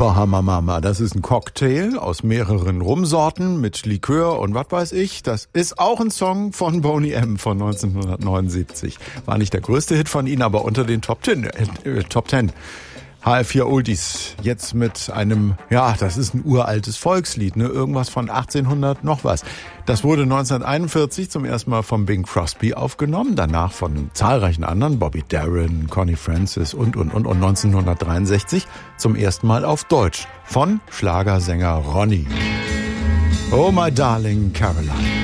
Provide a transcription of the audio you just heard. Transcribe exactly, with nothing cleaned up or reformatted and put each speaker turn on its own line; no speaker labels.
Bahama Mama, das ist ein Cocktail aus mehreren Rumsorten mit Likör und was weiß ich. Das ist auch ein Song von Boney M. von neunzehnhundertneunundsiebzig. War nicht der größte Hit von ihnen, aber unter den Top Ten. Äh, Top Ten. H F vier Oldies, jetzt mit einem, ja, das ist ein uraltes Volkslied, ne, irgendwas von achtzehnhundert noch was. Das wurde neunzehnhunderteinundvierzig zum ersten Mal von Bing Crosby aufgenommen, danach von zahlreichen anderen, Bobby Darin, Connie Francis und, und, und, und neunzehnhundertdreiundsechzig zum ersten Mal auf Deutsch von Schlagersänger Ronny. Oh my darling Caroline.